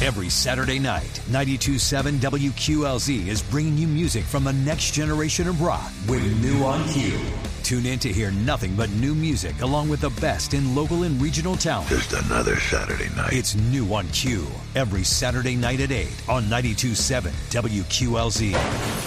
Every Saturday night, 92.7 WQLZ is bringing you music from the next generation of rock with New on Q. Tune in to hear nothing but new music along with the best in local and regional talent. Just another Saturday night. It's New on Q. Every Saturday night at 8 on 92.7 WQLZ.